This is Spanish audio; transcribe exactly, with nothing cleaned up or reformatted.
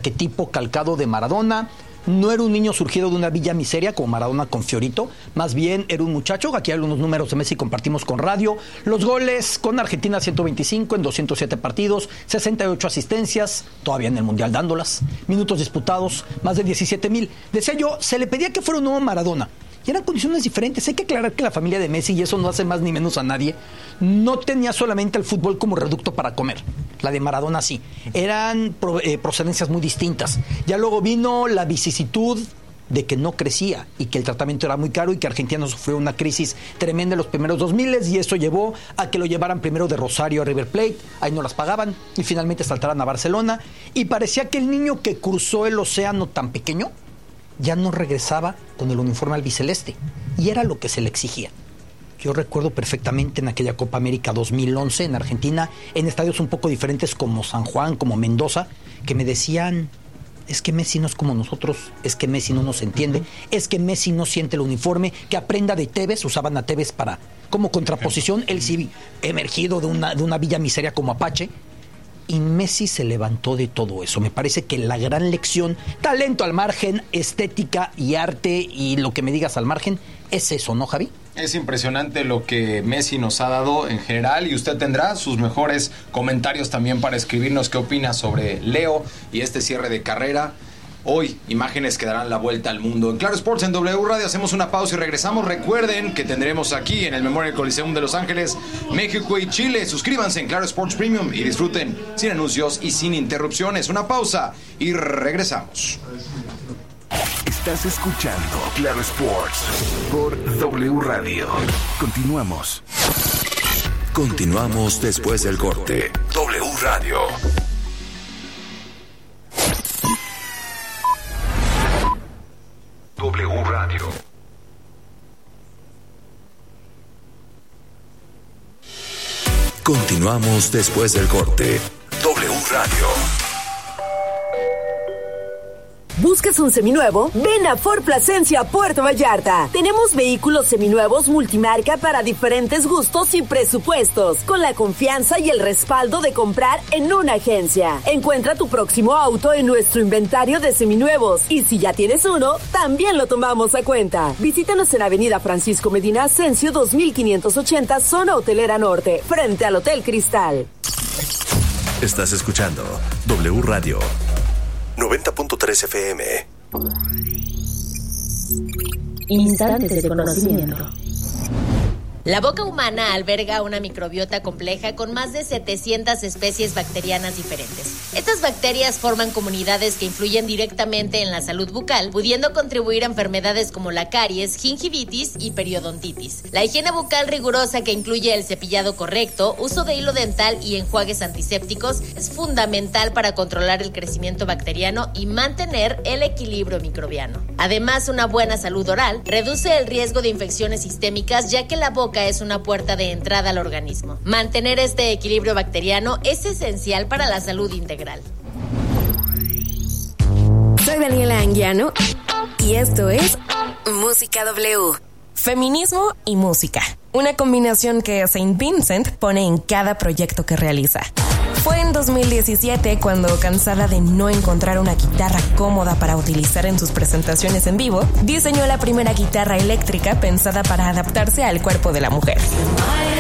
arquetipo calcado de Maradona. No era un niño surgido de una villa miseria como Maradona con Fiorito, más bien era un muchacho. Aquí hay algunos números de Messi, compartimos con radio. Los goles con Argentina, ciento veinticinco en doscientos siete partidos, sesenta y ocho asistencias, todavía en el Mundial dándolas, minutos disputados, más de diecisiete mil. Decía yo, se le pedía que fuera un nuevo Maradona. Y eran condiciones diferentes. Hay que aclarar que la familia de Messi, y eso no hace más ni menos a nadie, no tenía solamente el fútbol como reducto para comer. La de Maradona sí. Eran pro, eh, procedencias muy distintas. Ya luego vino la vicisitud de que no crecía y que el tratamiento era muy caro y que Argentina sufrió una crisis tremenda en los primeros dos mil, y eso llevó a que lo llevaran primero de Rosario a River Plate, ahí no las pagaban, y finalmente saltaran a Barcelona, y parecía que el niño que cruzó el océano tan pequeño ya no regresaba con el uniforme albiceleste, y era lo que se le exigía. Yo recuerdo perfectamente en aquella Copa América dos mil once en Argentina, en estadios un poco diferentes como San Juan, como Mendoza, que me decían, es que Messi no es como nosotros, es que Messi no nos entiende, es que Messi no siente el uniforme, que aprenda de Tevez. Usaban a Tevez para, como contraposición, él sí emergido de una, de una villa miseria como Apache. Y Messi se levantó de todo eso. Me parece que la gran lección, talento al margen, estética y arte y lo que me digas al margen, es eso, ¿no, Javi? Es impresionante lo que Messi nos ha dado en general, y usted tendrá sus mejores comentarios también para escribirnos qué opina sobre Leo y este cierre de carrera. Hoy, imágenes que darán la vuelta al mundo. En Claro Sports, en W Radio, hacemos una pausa y regresamos. Recuerden que tendremos aquí en el Memorial Coliseum de Los Ángeles, México y Chile. Suscríbanse en Claro Sports Premium y disfruten sin anuncios y sin interrupciones. Una pausa y regresamos. Estás escuchando Claro Sports por W Radio. Continuamos. Continuamos después del corte. W Radio. W Radio. Continuamos después del corte. W Radio. ¿Buscas un seminuevo? Ven a Ford Plasencia, Puerto Vallarta. Tenemos vehículos seminuevos multimarca para diferentes gustos y presupuestos, con la confianza y el respaldo de comprar en una agencia. Encuentra tu próximo auto en nuestro inventario de seminuevos, y si ya tienes uno, también lo tomamos a cuenta. Visítanos en Avenida Francisco Medina Ascencio dos mil quinientos ochenta, zona hotelera norte, frente al Hotel Cristal. Estás escuchando W Radio noventa punto tres F M. Instantes de conocimiento. La boca humana alberga una microbiota compleja con más de setecientas especies bacterianas diferentes. Estas bacterias forman comunidades que influyen directamente en la salud bucal, pudiendo contribuir a enfermedades como la caries, gingivitis y periodontitis. La higiene bucal rigurosa, que incluye el cepillado correcto, uso de hilo dental y enjuagues antisépticos, es fundamental para controlar el crecimiento bacteriano y mantener el equilibrio microbiano. Además, una buena salud oral reduce el riesgo de infecciones sistémicas, ya que la boca es una puerta de entrada al organismo. Mantener este equilibrio bacteriano es esencial para la salud integral. Soy Daniela Anguiano y esto es Música W. Feminismo y música. Una combinación que Saint Vincent pone en cada proyecto que realiza. Fue en dos mil diecisiete cuando, cansada de no encontrar una guitarra cómoda para utilizar en sus presentaciones en vivo, diseñó la primera guitarra eléctrica pensada para adaptarse al cuerpo de la mujer.